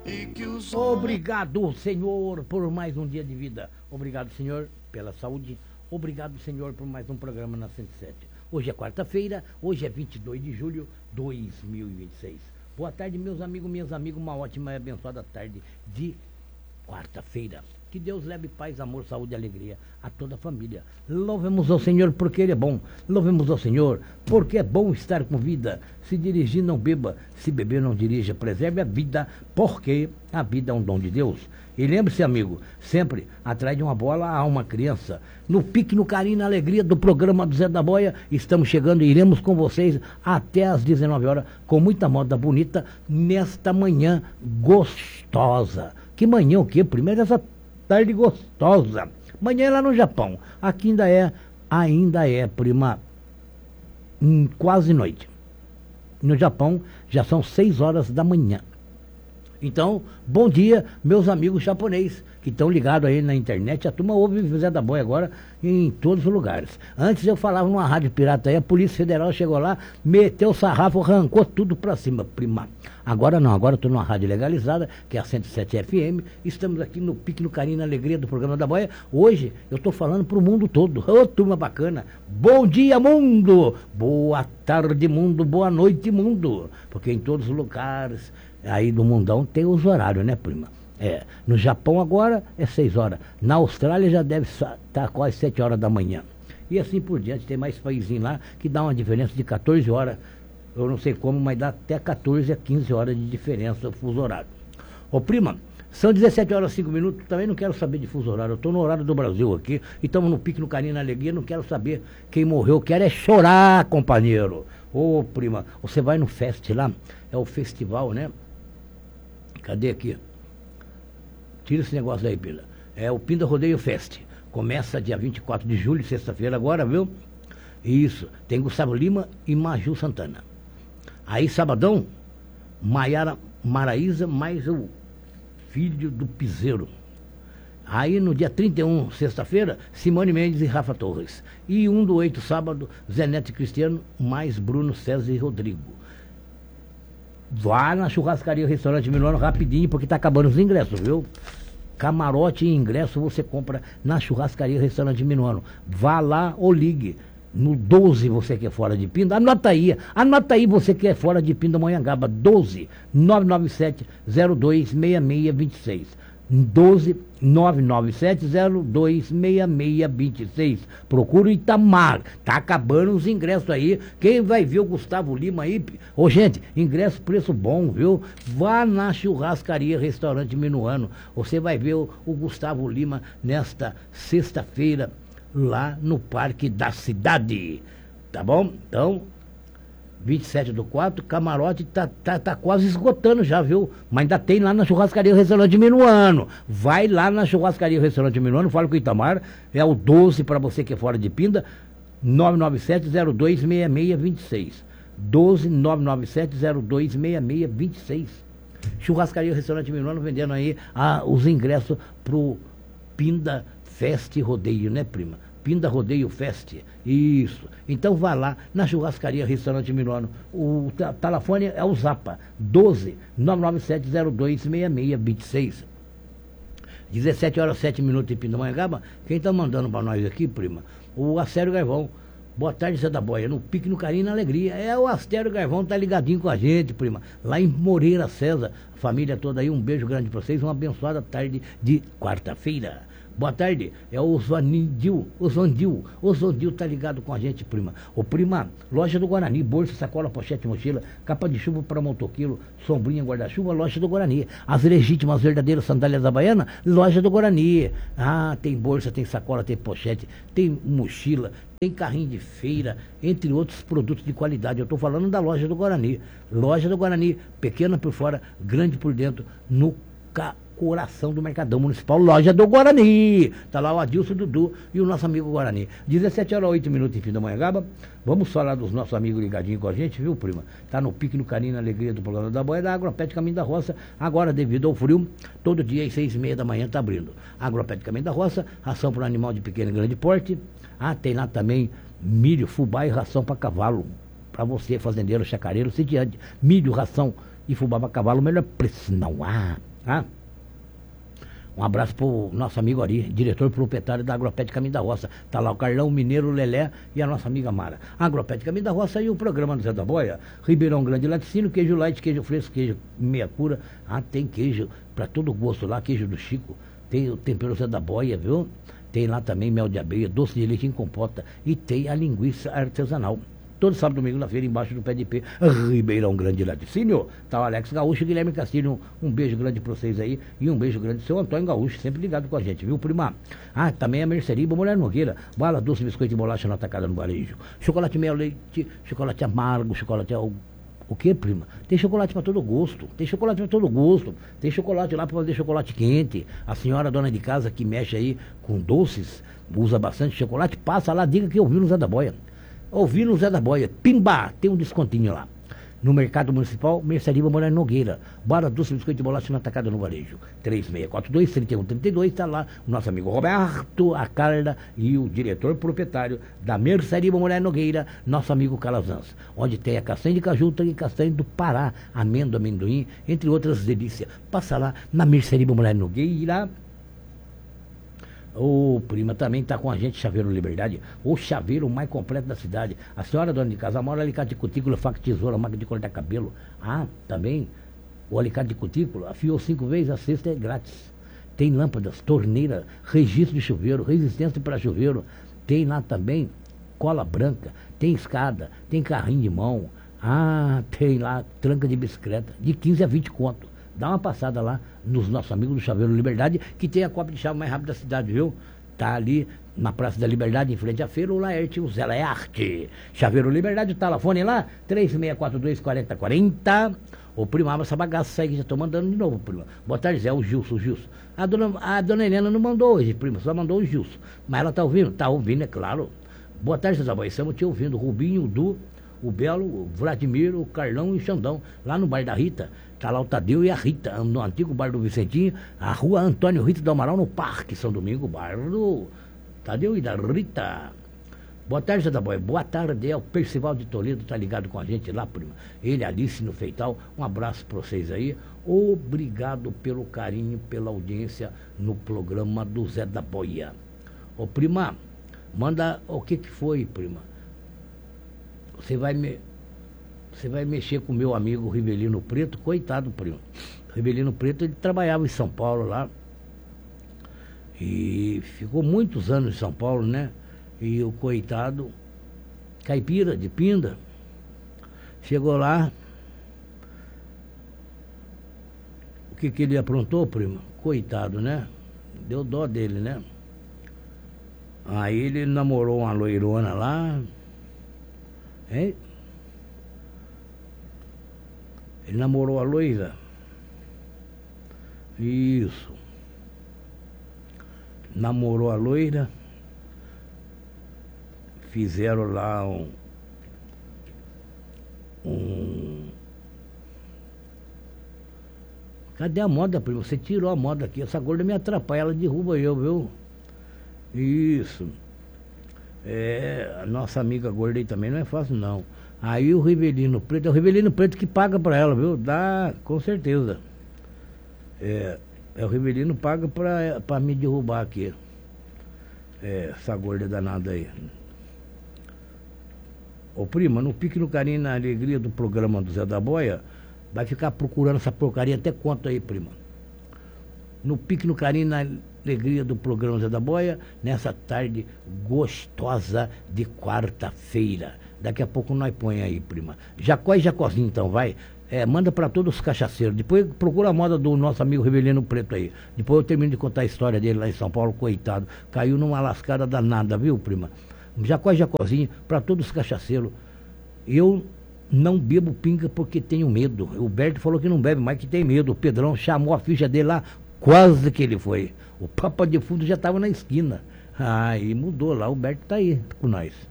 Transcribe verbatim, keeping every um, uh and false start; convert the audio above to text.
e que os Obrigado, Senhor, por mais um dia de vida. Obrigado, Senhor, pela saúde. Obrigado, Senhor, por mais um programa na cento e sete. Hoje é quarta-feira, hoje é vinte e dois de julho de dois mil e vinte e seis. Boa tarde, meus amigos, minhas amigas, uma ótima e abençoada tarde de quarta-feira. Que Deus leve paz, amor, saúde e alegria a toda a família. Louvemos ao Senhor porque Ele é bom. Louvemos ao Senhor porque é bom estar com vida. Se dirigir, não beba. Se beber, não dirija. Preserve a vida, porque a vida é um dom de Deus. E lembre-se, amigo, sempre atrás de uma bola há uma criança. No pique, no carinho, na alegria do programa do Zé da Boia, estamos chegando e iremos com vocês até às dezenove horas, com muita moda bonita, nesta manhã gostosa. Que manhã o quê? Primeiro essa tarde gostosa. Manhã é lá no Japão. Aqui ainda é, ainda é, prima, hum, quase noite. No Japão já são seis horas da manhã. Então, bom dia, meus amigos japoneses que estão ligados aí na internet. A turma ouve o Zé da Boia agora em todos os lugares. Antes eu falava numa rádio pirata aí, a Polícia Federal chegou lá, meteu o sarrafo, arrancou tudo pra cima, prima. Agora não, agora eu estou numa rádio legalizada, que é a cento e sete F M. Estamos aqui no pique, no carinho, na alegria do programa da Boia. Hoje eu estou falando pro mundo todo. Ô, turma bacana. Bom dia, mundo! Boa tarde, mundo. Boa noite, mundo. Porque em todos os lugares aí do mundão tem os horários, né, prima? É, no Japão agora é seis horas. Na Austrália já deve estar quase sete horas da manhã. E assim por diante, tem mais países lá que dá uma diferença de quatorze horas. Eu não sei como, mas dá até quatorze a quinze horas de diferença o fuso horário. Ô, prima, são dezessete horas e cinco minutos, também não quero saber de fuso horário. Eu estou no horário do Brasil aqui, e estamos no pique, no carinho, na alegria, não quero saber quem morreu, quero é chorar, companheiro. Ô, prima, você vai no Fest lá, é o festival, né? Cadê aqui? Tira esse negócio daí, Pila. É o Pinda Rodeio Fest. Começa dia vinte e quatro de julho, sexta-feira agora, viu? Isso. Tem Gustavo Lima e Maju Santana. Aí, sabadão, Maiara Maraíza, mais o filho do Piseiro. Aí, no dia trinta e um, sexta-feira, Simone Mendes e Rafa Torres. E um do oito, sábado, Zé Neto e Cristiano, mais Bruno César e Rodrigo. Vá na churrascaria, restaurante Milano rapidinho, porque tá acabando os ingressos, viu? Camarote e ingresso você compra na churrascaria, restaurante Minuano. Vá lá ou ligue. No doze você que é fora de Pinda, anota aí, anota aí você que é fora de Pindamonhangaba, doze nove nove sete zero dois seis seis dois seis. doze nove nove sete zero dois seis seis dois seis. Procura o Itamar. Tá acabando os ingressos aí. Quem vai ver o Gustavo Lima aí? Ô, gente, ingresso preço bom, viu? Vá na churrascaria, restaurante Minuano. Você vai ver o, o Gustavo Lima nesta sexta-feira lá no Parque da Cidade. Tá bom? Então, vinte e sete do quatro, camarote tá, tá, tá quase esgotando já, viu? Mas ainda tem lá na churrascaria, restaurante Minuano. Vai lá na churrascaria, restaurante Minuano, fala com o Itamar, é o doze para você que é fora de Pinda, nove nove sete zero dois seis seis dois seis. doze nove nove sete zero dois seis seis dois seis. Churrascaria, restaurante Minuano vendendo aí ah, os ingressos pro Pinda Fest Rodeio, né, prima? Pinda Rodeio Fest, isso. Então vá lá na churrascaria, restaurante Minuano. O telefone é o Zapa, doze nove nove sete zero dois seis seis dois seis. dezessete horas e sete minutos em Pindamonhangaba. Quem tá mandando para nós aqui, prima? O Astério Garvão. Boa tarde, Zé da Boia, no pique, no carinho e na alegria. É, o Astério Garvão tá ligadinho com a gente, prima. Lá em Moreira César, família toda aí, um beijo grande para vocês, uma abençoada tarde de quarta-feira. Boa tarde, é o Osvanil, Osvanil, Osvanil tá ligado com a gente, prima. Ô, prima, loja do Guarani, bolsa, sacola, pochete, mochila, capa de chuva para motoquilo, sombrinha, guarda-chuva, loja do Guarani. As legítimas, verdadeiras sandálias da Baiana, loja do Guarani. Ah, tem bolsa, tem sacola, tem pochete, tem mochila, tem carrinho de feira, entre outros produtos de qualidade. Eu tô falando da loja do Guarani. Loja do Guarani, pequena por fora, grande por dentro, no ca coração do Mercadão Municipal, loja do Guarani. Tá lá o Adilson, Dudu e o nosso amigo Guarani. dezessete horas e oito minutos em Pindamonhangaba. Vamos falar dos nossos amigos ligadinhos com a gente, viu, prima? Tá no pique, no carinho, na alegria do programa da Boia, da Agropet Caminho da Roça. Agora, devido ao frio, todo dia às seis e meia da manhã tá abrindo. Agropet Caminho da Roça, ração para animal de pequeno e grande porte. Ah, tem lá também milho, fubá e ração para cavalo. Para você, fazendeiro, chacareiro, sediante. Milho, ração e fubá para cavalo, melhor preço não há. Ah, um abraço pro nosso amigo Ari, diretor proprietário da Agropet Caminho da Roça. Tá lá o Carlão, o Mineiro, o Lelé e a nossa amiga Mara. Agropet Caminho da Roça e o programa do Zé da Boia. Ribeirão Grande Laticínio, queijo light, queijo fresco, queijo meia cura. Ah, tem queijo para todo gosto lá, queijo do Chico. Tem o tempero Zé da Boia, viu? Tem lá também mel de abelha, doce de leite em compota e tem a linguiça artesanal. Todo sábado e domingo na feira, embaixo do pé de pé, Ribeirão Grande Laticínio. Tá o Alex Gaúcho e Guilherme Castilho. Um, um beijo grande pra vocês aí. E um beijo grande pro seu Antônio Gaúcho, sempre ligado com a gente, viu, prima? Ah, também a Merceria Mulher Nogueira. Bala, doce, biscoito e bolacha na atacada no varejo. Chocolate meio leite, chocolate amargo, chocolate ao... O que, prima? Tem chocolate para todo gosto. Tem chocolate para todo gosto. Tem chocolate lá para fazer chocolate quente. A senhora dona de casa que mexe aí com doces, usa bastante chocolate, passa lá, diga que ouviu no Zé da Boia. Ouvi no Zé da Boia, pimba, tem um descontinho lá. No Mercado Municipal, Mercearia Moraes Nogueira. Bora doce, biscoito e bolacha na atacada no varejo. três seis quatro dois, três um três dois, está lá o nosso amigo Roberto, a Carla e o diretor proprietário da Mercearia Moraes Nogueira, nosso amigo Calazans. Onde tem a castanha de caju, tem a castanha do Pará, amêndoa, amendoim, entre outras delícias. Passa lá na Mercearia Moraes Nogueira. O prima também está com a gente, Chaveiro Liberdade, o chaveiro mais completo da cidade. A senhora dona de casa mora alicate de cutícula, faca, tesoura, máquina de cortar cabelo. Ah, também o alicate de cutícula, afiou cinco vezes, a sexta é grátis. Tem lâmpadas, torneira, registro de chuveiro, resistência para chuveiro. Tem lá também cola branca, tem escada, tem carrinho de mão. Ah, tem lá tranca de bicicleta, de quinze a vinte conto. Dá uma passada lá nos nossos amigos do Chaveiro Liberdade, que tem a copa de chave mais rápida da cidade, viu? Tá ali na Praça da Liberdade, em frente à feira, o Laerte, o Zé Laerte. Chaveiro Liberdade, o telefone lá, três seis quatro dois, quatro zero quatro zero. O prima, essa bagaça segue, já tô mandando de novo, prima. Boa tarde, Zé, o Gilson, o Gilson. A dona, a dona Helena não mandou hoje, prima, só mandou o Gilson. Mas ela tá ouvindo? Tá ouvindo, é claro. Boa tarde, Zé Zaboia, estamos te ouvindo. Rubinho, o Du, o Belo, o Vladimir, o Carlão e o Xandão, lá no bairro da Rita. Tá lá o Tadeu e a Rita, no antigo bairro do Vicentinho, a rua Antônio Rita do Amaral, no Parque São Domingo, bairro do Tadeu e da Rita. Boa tarde, Zé da Boia. Boa tarde, é o Percival de Toledo, tá ligado com a gente lá, prima. Ele, Alice, no Feital, um abraço pra vocês aí. Obrigado pelo carinho, pela audiência no programa do Zé da Boia. Ô, prima, manda, o que que foi, prima? Você vai me... Você vai mexer com o meu amigo Rivelino Preto, coitado, primo. Rivelino Preto, ele trabalhava em São Paulo lá. E ficou muitos anos em São Paulo, né? E o coitado, caipira de Pinda, chegou lá. O que que ele aprontou, primo? Coitado, né? Deu dó dele, né? Aí ele namorou uma loirona lá. Hein? Ele namorou a loira. Isso. Namorou a loira. Fizeram lá um... um... Cadê a moda, primo? Você tirou a moda aqui. Essa gorda me atrapalha, ela derruba eu, viu? Isso. É, a nossa amiga gorda aí também não é fácil, não. Aí o Rivelino Preto, é o Rivelino Preto que paga pra ela, viu? Dá, com certeza. É, é o Rivelino paga pra, pra me derrubar aqui. É, essa gorda danada aí. Ô prima, no pique, no carinho, na alegria do programa do Zé da Boia, vai ficar procurando essa porcaria até quanto aí, prima? No pique, no carinho, na alegria do programa Zé da Boia, nessa tarde gostosa de quarta-feira. Daqui a pouco nós põe aí, prima. Jacó e Jacozinho, então, vai. É, manda para todos os cachaceiros. Depois procura a moda do nosso amigo Rivelino Preto aí. Depois eu termino de contar a história dele lá em São Paulo, coitado. Caiu numa lascada danada, viu, prima? Jacó e Jacozinho, para todos os cachaceiros. Eu não bebo pinga porque tenho medo. O Berto falou que não bebe mais, que tem medo. O Pedrão chamou a ficha dele lá, quase que ele foi. O Papa de Fundo já estava na esquina. Aí mudou lá, o Berto tá aí com nós.